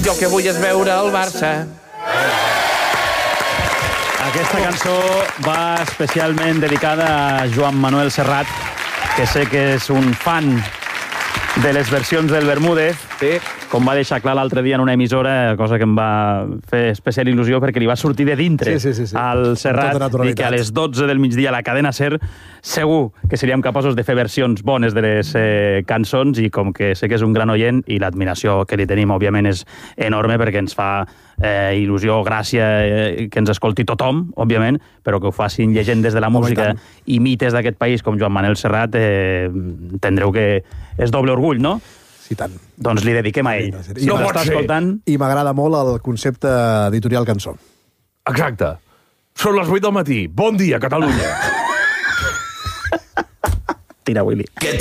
Jo el que vull és veure el Barça. Aquesta cançó va especialment dedicada a Joan Manuel Serrat, que sé que és un fan de les versions del Bermúdez, com va deixar clar l'altre dia en una emissora, cosa que em va fer especial il·lusió perquè li va sortir de dintre al Serrat i que a les 12 del migdia a la cadena SER segur que seríem capaços de fer versions bones de les cançons, i com que sé que és un gran oient i l'admiració que li tenim òbviament és enorme perquè ens fa il·lusió, gràcia que ens escolti tothom, òbviament, però que ho facin llegendes de la música i mites d'aquest país com Joan Manuel Serrat, entendreu que és doble orgull, no? Sí, tant. Doncs li dediquem a ell. Si m'està escoltant... I m'agrada molt el concepte editorial cançó. Exacte. Són les 8 del matí. Bon dia, Catalunya. Tira, Willy.